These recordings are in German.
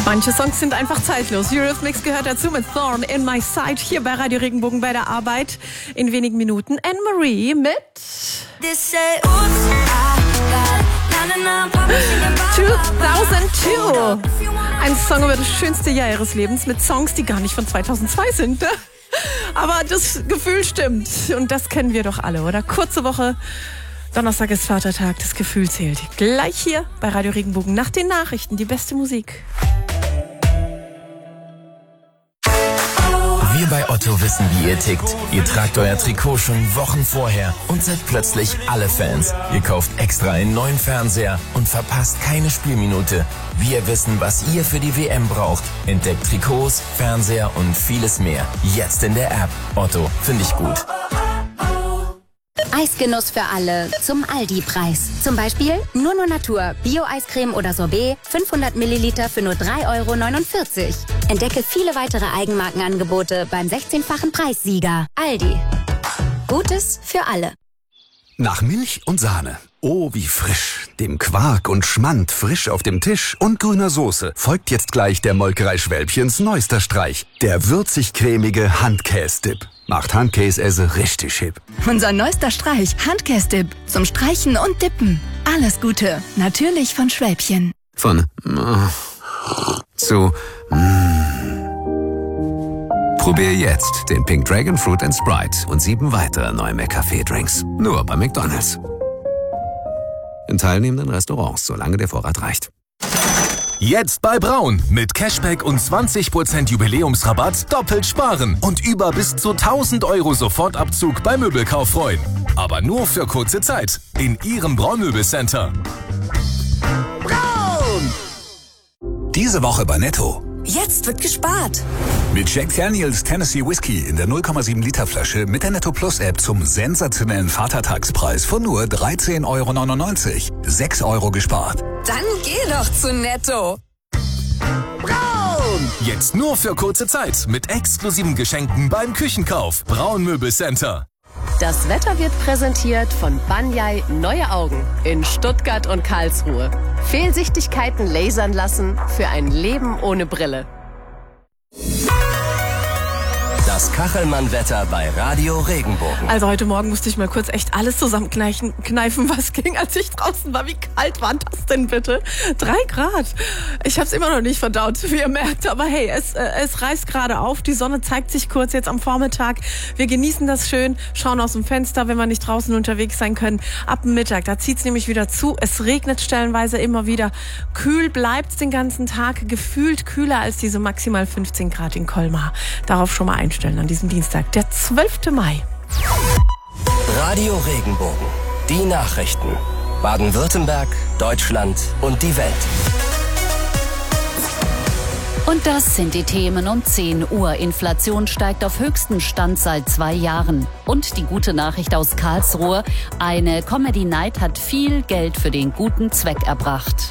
Manche Songs sind einfach zeitlos. Eurythmics gehört dazu mit Thorn in My Side hier bei Radio Regenbogen bei der Arbeit. In wenigen Minuten Anne-Marie mit 2002. Ein Song über das schönste Jahr ihres Lebens mit Songs, die gar nicht von 2002 sind. Aber das Gefühl stimmt. Und das kennen wir doch alle, oder? Kurze Woche. Donnerstag ist Vatertag, das Gefühl zählt. Gleich hier bei Radio Regenbogen nach den Nachrichten, die beste Musik. Wir bei Otto wissen, wie ihr tickt. Ihr tragt euer Trikot schon Wochen vorher und seid plötzlich alle Fans. Ihr kauft extra einen neuen Fernseher und verpasst keine Spielminute. Wir wissen, was ihr für die WM braucht. Entdeckt Trikots, Fernseher und vieles mehr. Jetzt in der App. Otto, finde ich gut. Eisgenuss für alle zum Aldi-Preis. Zum Beispiel nur Natur, Bio-Eiscreme oder Sorbet, 500 Milliliter für nur 3,49 €. Entdecke viele weitere Eigenmarkenangebote beim 16-fachen Preissieger. Aldi. Gutes für alle. Nach Milch und Sahne. Oh, wie frisch. Dem Quark und Schmand frisch auf dem Tisch und grüner Soße folgt jetzt gleich der Molkerei Schwälbchens neuester Streich. Der würzig-cremige Handkäse-Dip. Macht Handkäse richtig hip. Unser neuester Streich, Handkäse-Dip. Zum Streichen und Dippen. Alles Gute. Natürlich von Schwälbchen. Von zu Probier jetzt den Pink Dragon Fruit and Sprite und 7 weitere neue McCafé-Drinks. Nur bei McDonald's. In teilnehmenden Restaurants, solange der Vorrat reicht. Jetzt bei Braun. Mit Cashback und 20% Jubiläumsrabatt doppelt sparen. Und über bis zu 1.000 € Sofortabzug beim Möbelkauf freuen. Aber nur für kurze Zeit. In Ihrem Braun-Möbelcenter. Braun! Diese Woche bei Netto. Jetzt wird gespart. Mit Jack Daniels Tennessee Whiskey in der 0,7 Liter Flasche mit der Netto Plus App zum sensationellen Vatertagspreis von nur 13,99 €. 6 € gespart. Dann geh doch zu Netto. Braun! Jetzt nur für kurze Zeit mit exklusiven Geschenken beim Küchenkauf. Braun Möbelcenter. Das Wetter wird präsentiert von Banyai Neue Augen in Stuttgart und Karlsruhe. Fehlsichtigkeiten lasern lassen für ein Leben ohne Brille. Das Kachelmann-Wetter bei Radio Regenbogen. Also heute Morgen musste ich mal kurz echt alles zusammenkneifen, was ging, als ich draußen war. Wie kalt war das denn bitte? 3 Grad. Ich habe es immer noch nicht verdaut, wie ihr merkt. Aber hey, es reißt gerade auf. Die Sonne zeigt sich kurz jetzt am Vormittag. Wir genießen das schön, schauen aus dem Fenster, wenn wir nicht draußen unterwegs sein können. Ab dem Mittag, da zieht es nämlich wieder zu. Es regnet stellenweise immer wieder. Kühl bleibt es den ganzen Tag. Gefühlt kühler als diese maximal 15 Grad in Colmar. Darauf schon mal einstellen an diesem Dienstag, der 12. Mai. Radio Regenbogen. Die Nachrichten. Baden-Württemberg, Deutschland und die Welt. Und das sind die Themen um 10 Uhr. Inflation steigt auf höchsten Stand seit 2 Jahren. Und die gute Nachricht aus Karlsruhe. Eine Comedy Night hat viel Geld für den guten Zweck erbracht.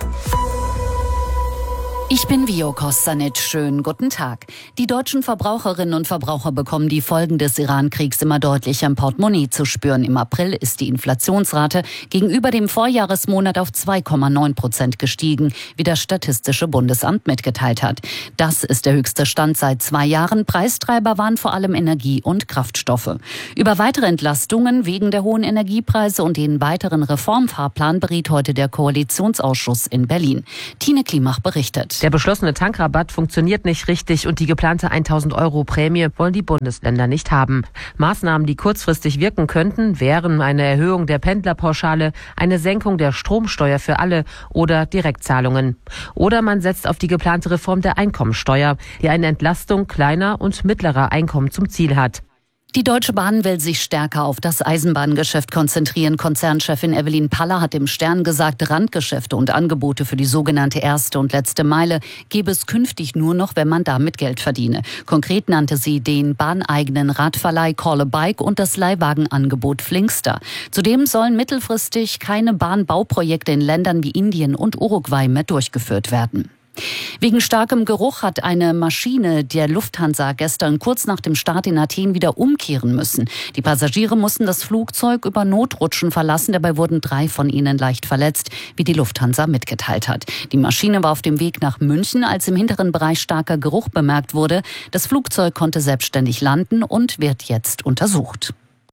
Ich bin Vio Kostanic. Schönen guten Tag. Die deutschen Verbraucherinnen und Verbraucher bekommen die Folgen des Iran-Kriegs immer deutlicher im Portemonnaie zu spüren. Im April ist die Inflationsrate gegenüber dem Vorjahresmonat auf 2,9% gestiegen, wie das Statistische Bundesamt mitgeteilt hat. Das ist der höchste Stand seit 2 Jahren. Preistreiber waren vor allem Energie und Kraftstoffe. Über weitere Entlastungen wegen der hohen Energiepreise und den weiteren Reformfahrplan beriet heute der Koalitionsausschuss in Berlin. Tine Klimach berichtet. Der beschlossene Tankrabatt funktioniert nicht richtig und die geplante 1.000 € Prämie wollen die Bundesländer nicht haben. Maßnahmen, die kurzfristig wirken könnten, wären eine Erhöhung der Pendlerpauschale, eine Senkung der Stromsteuer für alle oder Direktzahlungen. Oder man setzt auf die geplante Reform der Einkommensteuer, die eine Entlastung kleiner und mittlerer Einkommen zum Ziel hat. Die Deutsche Bahn will sich stärker auf das Eisenbahngeschäft konzentrieren. Konzernchefin Evelyn Paller hat im Stern gesagt, Randgeschäfte und Angebote für die sogenannte erste und letzte Meile gäbe es künftig nur noch, wenn man damit Geld verdiene. Konkret nannte sie den bahneigenen Radverleih Call a Bike und das Leihwagenangebot Flinkster. Zudem sollen mittelfristig keine Bahnbauprojekte in Ländern wie Indien und Uruguay mehr durchgeführt werden. Wegen starkem Geruch hat eine Maschine der Lufthansa gestern kurz nach dem Start in Athen wieder umkehren müssen. Die Passagiere mussten das Flugzeug über Notrutschen verlassen. Dabei wurden 3 von ihnen leicht verletzt, wie die Lufthansa mitgeteilt hat. Die Maschine war auf dem Weg nach München, als im hinteren Bereich starker Geruch bemerkt wurde. Das Flugzeug konnte selbstständig landen und wird jetzt untersucht.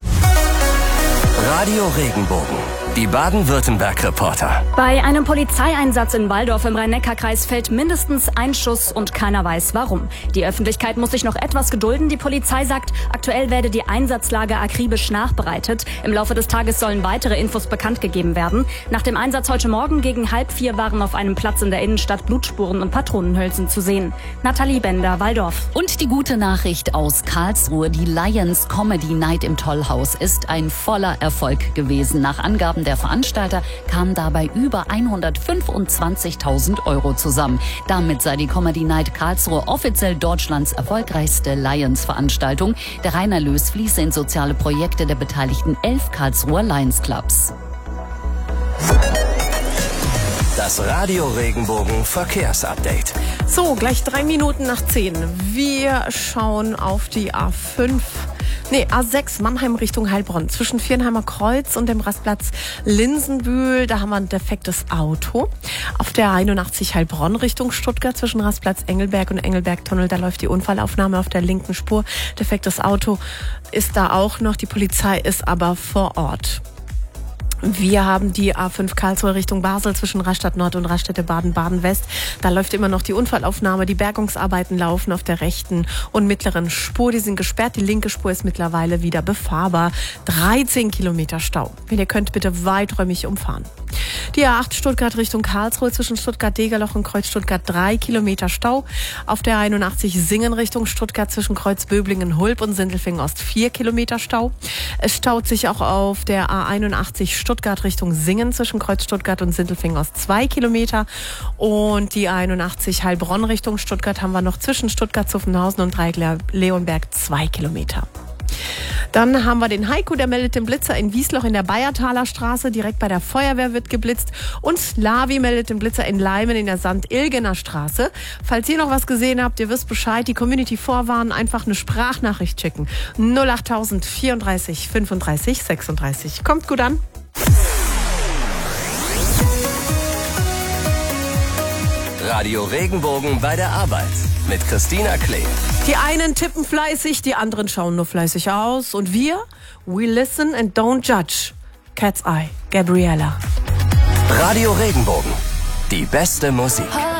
Radio Regenbogen, die Baden-Württemberg-Reporter. Bei einem Polizeieinsatz in Walldorf im Rhein-Neckar-Kreis fällt mindestens ein Schuss und keiner weiß warum. Die Öffentlichkeit muss sich noch etwas gedulden. Die Polizei sagt, aktuell werde die Einsatzlage akribisch nachbereitet. Im Laufe des Tages sollen weitere Infos bekannt gegeben werden. Nach dem Einsatz heute Morgen gegen 3:30 waren auf einem Platz in der Innenstadt Blutspuren und Patronenhülsen zu sehen. Nathalie Bender, Walldorf. Und die gute Nachricht aus Karlsruhe, die Lions Comedy Night im Tollhaus ist ein voller Erfolg gewesen. Nach Angaben der Veranstalter kamen dabei über 125.000 € zusammen. Damit sei die Comedy Night Karlsruhe offiziell Deutschlands erfolgreichste Lions-Veranstaltung. Der Reinerlös fließe in soziale Projekte der beteiligten 11 Karlsruher Lions Clubs. Das Radio Regenbogen Verkehrsupdate. So, gleich 3 Minuten nach 10. Wir schauen auf die A6 Mannheim Richtung Heilbronn. Zwischen Viernheimer Kreuz und dem Rastplatz Linsenbühl, da haben wir ein defektes Auto. Auf der 81 Heilbronn Richtung Stuttgart zwischen Rastplatz Engelberg und Engelbergtunnel, da läuft die Unfallaufnahme auf der linken Spur. Defektes Auto ist da auch noch, die Polizei ist aber vor Ort. Wir haben die A5 Karlsruhe Richtung Basel zwischen Rastatt Nord und Raststätte Baden-Baden-West. Da läuft immer noch die Unfallaufnahme. Die Bergungsarbeiten laufen auf der rechten und mittleren Spur. Die sind gesperrt. Die linke Spur ist mittlerweile wieder befahrbar. 13 Kilometer Stau. Wenn ihr könnt, bitte weiträumig umfahren. Die A8 Stuttgart Richtung Karlsruhe zwischen Stuttgart-Degerloch und Kreuz Stuttgart 3 Kilometer Stau. Auf der 81 Singen Richtung Stuttgart zwischen Kreuz Böblingen-Hulb und Sindelfingen-Ost 4 Kilometer Stau. Es staut sich auch auf der A81 Stuttgart Richtung Singen zwischen Kreuz Stuttgart und Sindelfingen-Ost 2 Kilometer. Und die A81 Heilbronn Richtung Stuttgart haben wir noch zwischen Stuttgart-Zuffenhausen und Dreieck-Leonberg 2 Kilometer. Dann haben wir den Heiko, der meldet den Blitzer in Wiesloch in der Bayertaler Straße. Direkt bei der Feuerwehr wird geblitzt. Und Slavi meldet den Blitzer in Leimen in der St-Ilgener Straße. Falls ihr noch was gesehen habt, ihr wisst Bescheid, die Community vorwarnen, einfach eine Sprachnachricht schicken. 08000 34 35 36. Kommt gut an. Radio Regenbogen bei der Arbeit mit Christina Klee. Die einen tippen fleißig, die anderen schauen nur fleißig aus. Und wir, we listen and don't judge. Cat's Eye, Gabriella. Radio Regenbogen, die beste Musik.